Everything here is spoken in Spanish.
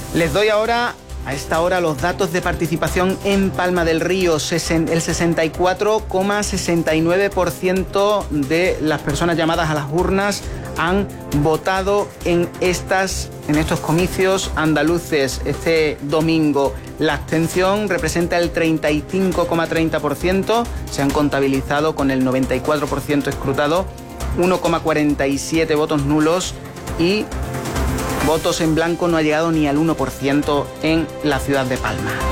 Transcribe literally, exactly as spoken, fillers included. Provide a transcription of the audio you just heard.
Les doy ahora, a esta hora, los datos de participación en Palma del Río. El sesenta y cuatro coma sesenta y nueve por ciento de las personas llamadas a las urnas han votado en, estas, en estos comicios andaluces este domingo. La abstención representa el treinta y cinco coma treinta por ciento. Se han contabilizado con el noventa y cuatro por ciento escrutado, uno coma cuarenta y siete votos nulos y votos en blanco no ha llegado ni al uno por ciento en la ciudad de Palma.